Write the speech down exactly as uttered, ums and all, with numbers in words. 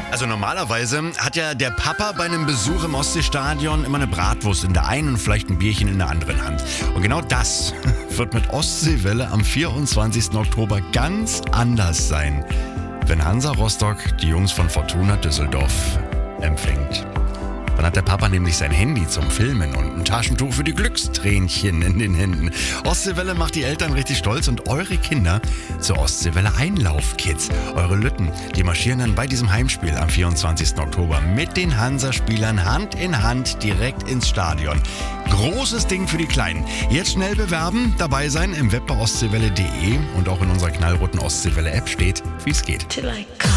Also normalerweise hat ja der Papa bei einem Besuch im Ostseestadion immer eine Bratwurst in der einen und vielleicht ein Bierchen in der anderen Hand. Und genau das wird mit Ostseewelle am vierundzwanzigsten Oktober ganz anders sein, wenn Hansa Rostock die Jungs von Fortuna Düsseldorf empfängt. Dann hat der Papa nämlich sein Handy zum Filmen und ein Taschentuch für die Glückstränchen in den Händen. Ostseewelle macht die Eltern richtig stolz und eure Kinder zur Ostseewelle Einlaufkids. Eure Lütten, die marschieren dann bei diesem Heimspiel am vierundzwanzigsten Oktober mit den Hansa-Spielern Hand in Hand direkt ins Stadion. Großes Ding für die Kleinen. Jetzt schnell bewerben, dabei sein im Web bei ostseewelle punkt de und auch in unserer knallroten Ostseewelle-App steht, wie es geht. Till I come.